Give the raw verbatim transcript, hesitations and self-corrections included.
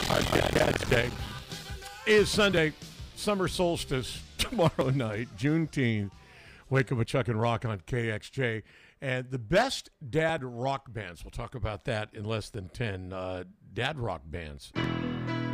Our Dad's Day is Sunday, summer solstice, tomorrow night, Juneteenth. Wake up with Chuck and Rock on K X J. And the best dad rock bands, we'll talk about that in less than ten. Uh, dad rock bands.